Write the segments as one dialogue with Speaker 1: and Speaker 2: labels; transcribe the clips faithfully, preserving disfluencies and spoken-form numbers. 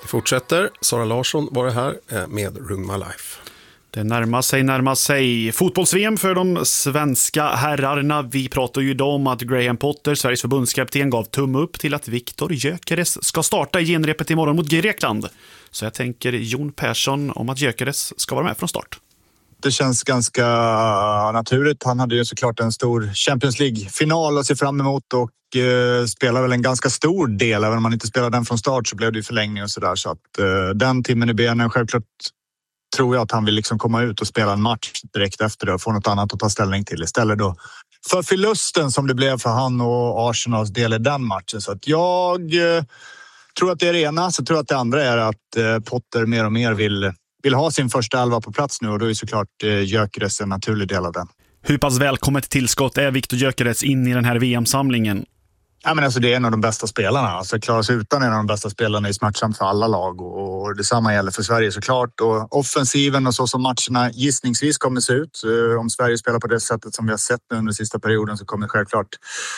Speaker 1: Vi fortsätter. Sara Larsson var det här med Room My Life.
Speaker 2: Det närmar sig, närmar sig fotbolls-V M för de svenska herrarna. Vi pratar ju idag om att Graham Potter, Sveriges förbundskapten, gav tumme upp till att Viktor Gyökeres ska starta i genrepet imorgon mot Grekland. Så jag tänker Jon Persson om att Gyökeres ska vara med från start.
Speaker 3: Det känns ganska naturligt. Han hade ju såklart en stor Champions League-final att se fram emot och eh, spelar väl en ganska stor del. Även om man inte spelar den från start så blev det ju förlängning och sådär. Så att eh, den timmen i benen, självklart tror jag att han vill liksom komma ut och spela en match direkt efter det och få något annat att ta ställning till istället då. För förlusten som det blev för han och Arsenals del i den matchen. Så att jag eh, tror att det är det ena. Så tror jag att det andra är att eh, Potter mer och mer vill... vill ha sin första elva på plats nu och då är såklart eh, Gyökeres en naturlig del av den.
Speaker 2: Hur pass välkommet tillskott är Viktor Gyökeres in i den här V M-samlingen?
Speaker 3: Ja, men alltså det är en av de bästa spelarna. Alltså klara sig utan en av de bästa spelarna är smärtsamt för alla lag och, och detsamma gäller för Sverige såklart. Och offensiven och så som matcherna gissningsvis kommer se ut. Eh, om Sverige spelar på det sättet som vi har sett nu under sista perioden så kommer självklart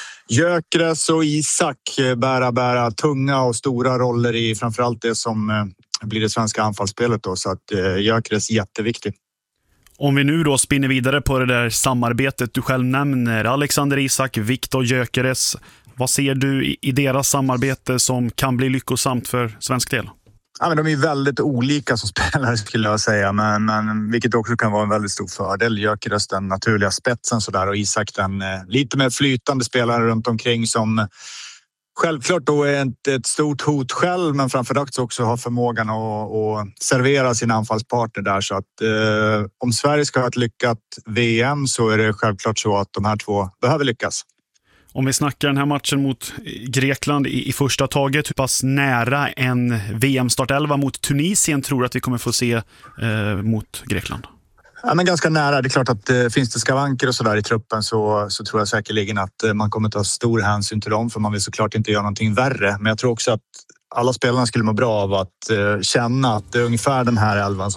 Speaker 3: Gyökeres och Isak bära, bära tunga och stora roller i framförallt det som eh, blir det svenska anfallsspelet då, så att eh, Gyökeres är jätteviktig.
Speaker 2: Om vi nu då spinner vidare på det där samarbetet du själv nämner, Alexander Isak, Viktor Gyökeres, vad ser du i, i deras samarbete som kan bli lyckosamt för svensk del?
Speaker 3: Ja, men de är väldigt olika som spelare skulle jag säga, men, men vilket också kan vara en väldigt stor fördel. Gyökeres den naturliga spetsen så där, och Isak den eh, lite mer flytande spelare runt omkring som självklart då är ett, ett stort hot själv, men framförallt också har förmågan att, att servera sin anfallspartner där. Så att eh, om Sverige ska ha ett lyckat V M så är det självklart så att de här två behöver lyckas.
Speaker 2: Om vi snackar den här matchen mot Grekland i, i första taget, hur pass nära en V M-startelva mot Tunisien tror du att vi kommer få se eh, mot Grekland?
Speaker 3: Ja, men ganska nära. Det är klart att eh, finns det skavanker och sådär i truppen så, så tror jag säkerligen att eh, man kommer ta stor hänsyn till dem, för man vill såklart inte göra någonting värre. Men jag tror också att alla spelarna skulle må bra av att eh, känna att det är ungefär den här elvan